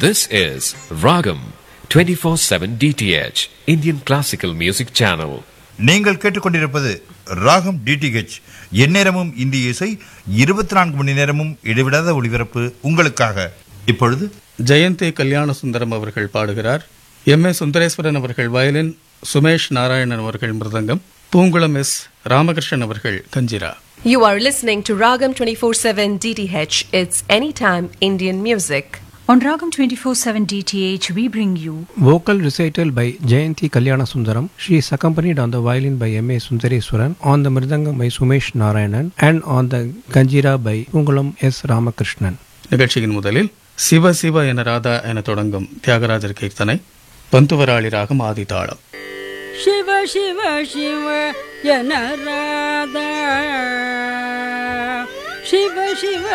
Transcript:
This is Ragam 24/7 DTH Indian Classical Music Channel. நீங்கள் கேட்டுக்கொண்டிருப்பது ராகம் டிடிஹெச், எந்நேரமும் இந்திய இசை, 24 மணி நேரமும் இடைவிடாத ஒளிபரப்பு உங்களுக்காக. இப்பொழுது ஜெயந்தி கல்யாண சுந்தரம் அவர்கள் பாடுகிறார். M.A. சுந்தரேஸ்வரன் அவர்கள் வயலின், சுமேஷ் நாராயணன் அவர்கள் மிருதங்கம், பூங்குளம் S. ராமகிருஷ்ணன் அவர்கள் kanjira. You are listening to Ragam 24/7 DTH. It's anytime Indian music. On Ragam 24/7 DTH, we bring you vocal recital by Jayanti Kalyana Sundaram. She is accompanied on the violin by M.A. Sundareswaran, on the mridangam by Sumesh Narayanan, and on the kanjira by Pungulam S. Ramakrishnan. நிகழ்ச்சியின் முதலில் சிவ சிவ என ராதா என தொடங்கும் தியாகராஜர் கீர்த்தனை, பந்துவராளி ராகம் ஆதி தாளம். शिव शिव शिव जन राधा शिव शिव